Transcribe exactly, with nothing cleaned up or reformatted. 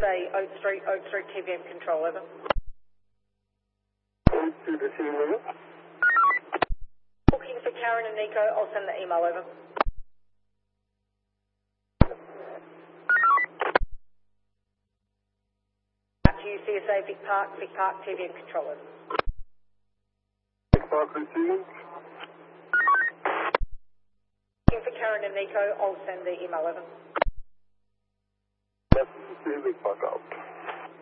Say Oak Street, Oak Street T V M control, over. To the scene, over. Looking for Karen and Nico, I'll send the email over. Back to you, C S A, Vic Park, Vic Park T V M control, over. Vic Park receiving. Looking for Karen and Nico, I'll send the email over. Yes, Vic Park out.